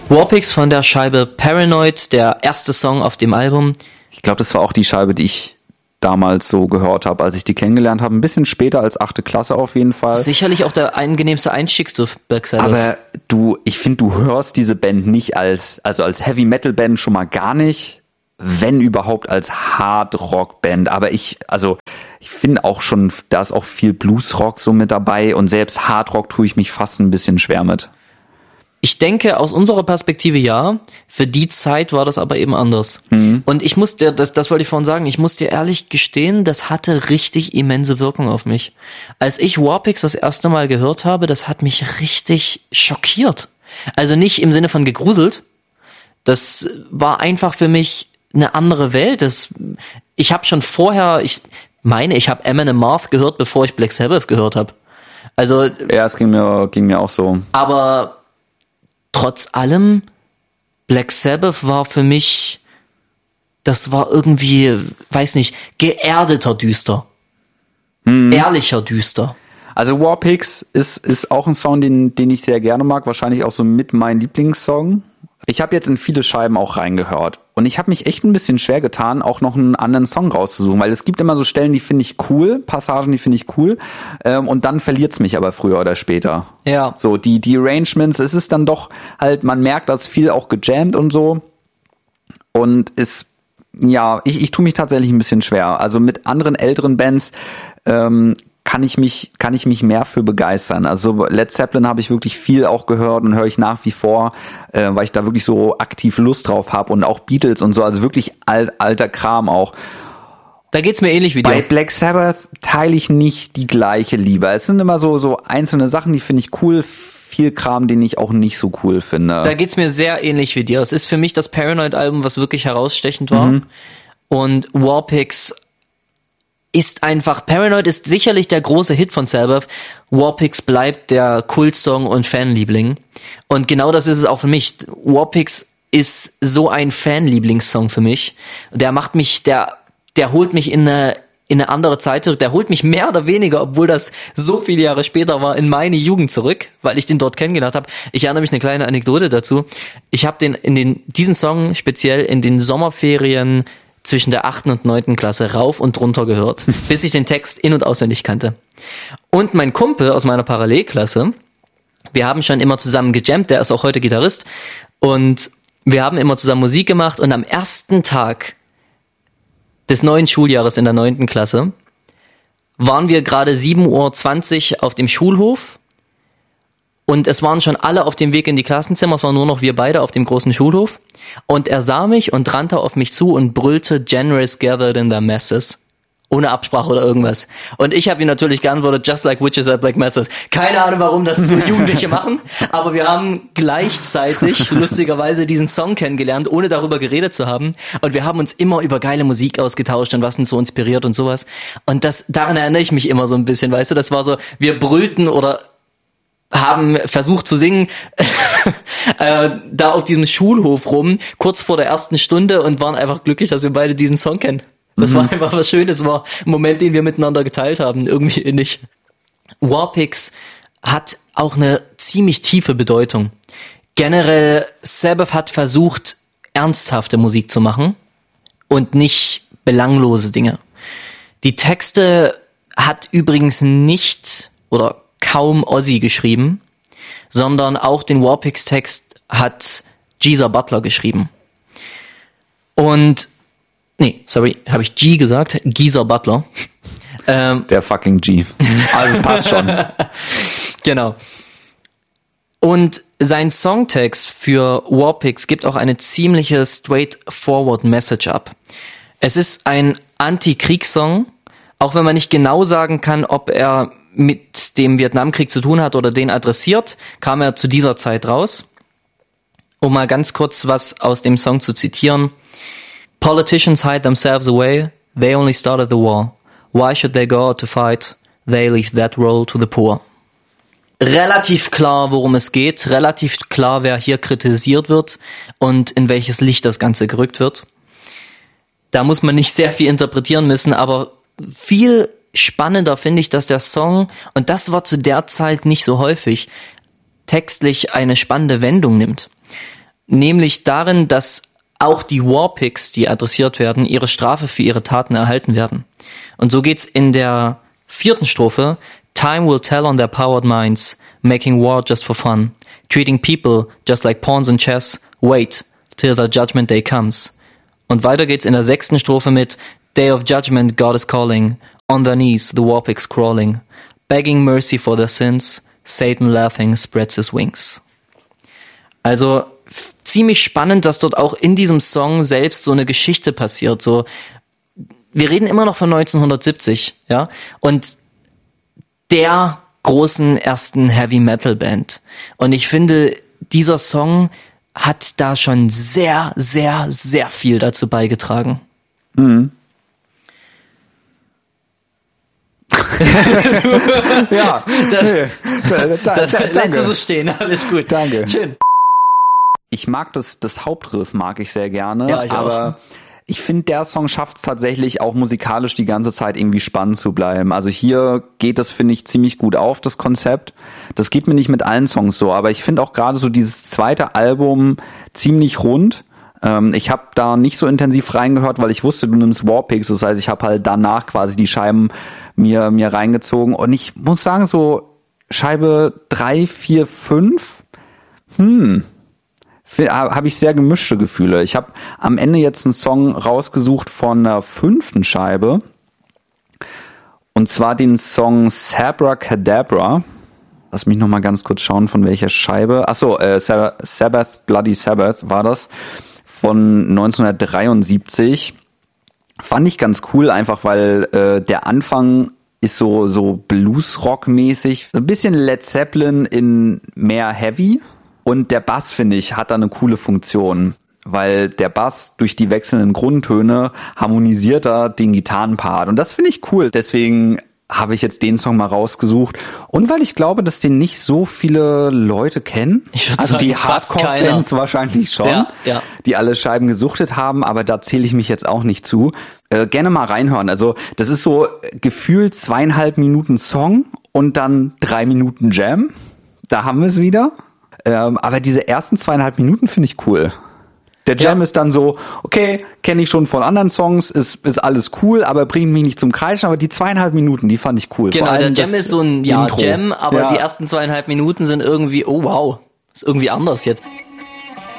Warpix von der Scheibe Paranoid, der erste Song auf dem Album. Ich glaube, das war auch die Scheibe, die ich damals so gehört habe, als ich die kennengelernt habe. Ein bisschen später als 8. Klasse auf jeden Fall. Sicherlich auch der angenehmste Einstieg zu Black Sabbath. Aber ich finde, du hörst diese Band nicht als Heavy-Metal-Band schon mal gar nicht, wenn überhaupt als Hard-Rock-Band. Aber ich finde auch schon, da ist auch viel Blues-Rock so mit dabei und selbst Hard-Rock tue ich mich fast ein bisschen schwer mit. Ich denke, aus unserer Perspektive ja. Für die Zeit war das aber eben anders. Mhm. Und ich muss dir, das wollte ich vorhin sagen, ich muss dir ehrlich gestehen, das hatte richtig immense Wirkung auf mich. Als ich Warpix das erste Mal gehört habe, das hat mich richtig schockiert. Also nicht im Sinne von gegruselt. Das war einfach für mich eine andere Welt. Ich habe schon vorher, ich habe Amon Amarth gehört, bevor ich Black Sabbath gehört habe. Also ja, es ging mir auch so. Aber trotz allem, Black Sabbath war für mich, das war irgendwie, weiß nicht, geerdeter düster. Ehrlicher düster. Also Warpix ist auch ein Song, den ich sehr gerne mag, wahrscheinlich auch so mit mein Lieblingssong. Ich habe jetzt in viele Scheiben auch reingehört und ich habe mich echt ein bisschen schwer getan, auch noch einen anderen Song rauszusuchen, weil es gibt immer so Stellen, die finde ich cool, Passagen, die finde ich cool, und dann verliert's mich aber früher oder später. Ja. So, die Arrangements, es ist dann doch halt, man merkt, dass viel auch gejammt und so und ich tue mich tatsächlich ein bisschen schwer. Also mit anderen älteren Bands, kann ich mich mehr für begeistern. Also Led Zeppelin habe ich wirklich viel auch gehört und höre ich nach wie vor, weil ich da wirklich so aktiv Lust drauf habe und auch Beatles und so, also wirklich alter Kram auch. Da geht's mir ähnlich wie dir. Bei Black Sabbath teile ich nicht die gleiche Liebe. Es sind immer so einzelne Sachen, die finde ich cool, viel Kram, den ich auch nicht so cool finde. Da geht's mir sehr ähnlich wie dir. Es ist für mich das Paranoid-Album, was wirklich herausstechend war. Mhm. Und Warpix ist einfach, Paranoid ist sicherlich der große Hit von Sabbath. Warpix bleibt der Kultsong und Fanliebling. Und genau das ist es auch für mich. Warpix ist so ein Fanlieblingssong für mich. Der macht mich, der holt mich in eine andere Zeit zurück. Der holt mich mehr oder weniger, obwohl das so viele Jahre später war, in meine Jugend zurück, weil ich den dort kennengelernt habe. Ich erinnere mich eine kleine Anekdote dazu. Ich habe diesen Song speziell in den Sommerferien zwischen der 8. und 9. Klasse rauf und runter gehört, bis ich den Text in- und auswendig kannte. Und mein Kumpel aus meiner Parallelklasse, wir haben schon immer zusammen gejammt, der ist auch heute Gitarrist, und wir haben immer zusammen Musik gemacht, und am ersten Tag des neuen Schuljahres in der 9. Klasse waren wir gerade 7:20 Uhr auf dem Schulhof, und es waren schon alle auf dem Weg in die Klassenzimmer, es waren nur noch wir beide auf dem großen Schulhof. Und er sah mich und rannte auf mich zu und brüllte "Generals gathered in their masses", ohne Absprache oder irgendwas. Und ich habe ihm natürlich geantwortet, "Just like witches at black masses". Keine Ahnung, warum das so Jugendliche machen, aber wir haben gleichzeitig lustigerweise diesen Song kennengelernt, ohne darüber geredet zu haben. Und wir haben uns immer über geile Musik ausgetauscht und was uns so inspiriert und sowas. Und daran erinnere ich mich immer so ein bisschen, weißt du, das war so, wir brüllten oder haben versucht zu singen da auf diesem Schulhof rum, kurz vor der ersten Stunde, und waren einfach glücklich, dass wir beide diesen Song kennen. Das war einfach was Schönes, war ein Moment, den wir miteinander geteilt haben, irgendwie innig. Warpix hat auch eine ziemlich tiefe Bedeutung. Generell, Sabbath hat versucht, ernsthafte Musik zu machen und nicht belanglose Dinge. Die Texte hat übrigens nicht oder kaum Ozzy geschrieben, sondern auch den Warpix-Text hat Geezer Butler geschrieben. Und, habe ich G gesagt? Geezer Butler. Der fucking G. Also es passt schon. Genau. Und sein Songtext für Warpix gibt auch eine ziemliche straightforward Message ab. Es ist ein Anti-Kriegssong, auch wenn man nicht genau sagen kann, ob er mit dem Vietnamkrieg zu tun hat oder den adressiert, kam er zu dieser Zeit raus. Um mal ganz kurz was aus dem Song zu zitieren. "Politicians hide themselves away, they only started the war. Why should they go out to fight? They leave that role to the poor." Relativ klar, worum es geht, relativ klar, wer hier kritisiert wird und in welches Licht das Ganze gerückt wird. Da muss man nicht sehr viel interpretieren müssen, aber viel spannender finde ich, dass der Song, und das war zu der Zeit nicht so häufig, textlich eine spannende Wendung nimmt. nämlich darin, dass auch die Warpigs, die adressiert werden, ihre Strafe für ihre Taten erhalten werden. Und so geht's in der 4. Strophe. Time will tell on their powered minds, making war just for fun, treating people just like pawns in chess, wait till the judgment day comes. Und weiter geht's in der 6. Strophe mit Day of judgment, God is calling, on their knees the Warpigs crawling, begging mercy for their sins, Satan laughing spreads his wings. Also ziemlich spannend, dass dort auch in diesem Song selbst so eine Geschichte passiert. So, wir reden immer noch von 1970, ja, und der großen ersten Heavy Metal Band. Und ich finde, dieser Song hat da schon sehr, sehr, sehr viel dazu beigetragen. Mhm. Ja, das lässt du so stehen, alles gut. Danke. Schön. Ich mag das Hauptriff, mag ich sehr gerne, ja, aber auch. Ich finde, der Song schafft es tatsächlich auch musikalisch die ganze Zeit irgendwie spannend zu bleiben. Also hier geht das, finde ich, ziemlich gut auf, das Konzept. Das geht mir nicht mit allen Songs so, aber ich finde auch gerade so dieses zweite Album ziemlich rund. Ich habe da nicht so intensiv reingehört, weil ich wusste, du nimmst Warpigs. Das heißt, ich habe halt danach quasi die Scheiben mir reingezogen. Und ich muss sagen, so Scheibe 3, 4, 5, habe ich sehr gemischte Gefühle. Ich habe am Ende jetzt einen Song rausgesucht von der 5. Scheibe. Und zwar den Song Sabra Cadabra. Lass mich nochmal ganz kurz schauen, von welcher Scheibe. Achso, Sabbath, Bloody Sabbath war das. Von 1973. Fand ich ganz cool, einfach weil der Anfang ist so Blues-Rock-mäßig. Ein bisschen Led Zeppelin in mehr Heavy. Und der Bass, finde ich, hat da eine coole Funktion, weil der Bass durch die wechselnden Grundtöne harmonisiert da den Gitarrenpart. Und das finde ich cool. Deswegen habe ich jetzt den Song mal rausgesucht. Und weil ich glaube, dass den nicht so viele Leute kennen. Ich würde also sagen, die Hardcore-Fans wahrscheinlich schon, ja. Die alle Scheiben gesuchtet haben, aber da zähle ich mich jetzt auch nicht zu. Gerne mal reinhören. Also das ist so gefühlt 2,5 Minuten Song und dann 3 Minuten Jam. Da haben wir es wieder. Aber diese ersten 2,5 Minuten finde ich cool. Der Jam ist dann so, okay, kenne ich schon von anderen Songs, ist alles cool, aber bringt mich nicht zum Kreischen. Aber die 2,5 Minuten, die fand ich cool. Genau, der Jam ist so ein Intro. Jam, aber die ersten 2,5 Minuten sind irgendwie, oh wow, ist irgendwie anders jetzt.